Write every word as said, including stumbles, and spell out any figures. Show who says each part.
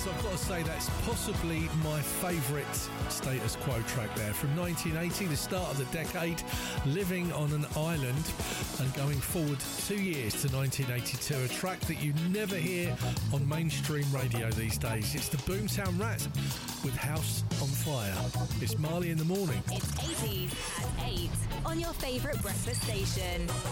Speaker 1: Yes, I've got to say that's possibly my favourite Status Quo track there. From nineteen eighty, the start of the decade, living on an island, and going forward two years to nineteen eighty-two, a track that you never hear on mainstream radio these days. It's the Boomtown Rats with House on Fire. It's Marley in the Morning.
Speaker 2: It's eighties at eight on your favourite breakfast station.